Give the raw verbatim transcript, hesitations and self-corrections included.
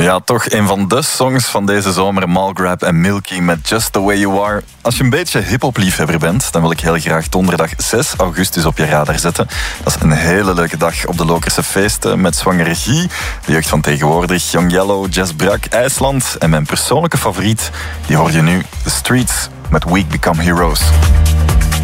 Ja, toch een van de songs van deze zomer. Malgrab en Milky met Just The Way You Are. Als je een beetje hip-hop liefhebber bent, dan wil ik heel graag donderdag zes augustus op je radar zetten. Dat is een hele leuke dag op de Lokerse feesten met Zwangere Guy, de jeugd van tegenwoordig, Young Yellow, Jazz Brak, IJsland en mijn persoonlijke favoriet, die hoor je nu, The Streets met Weak Become Heroes.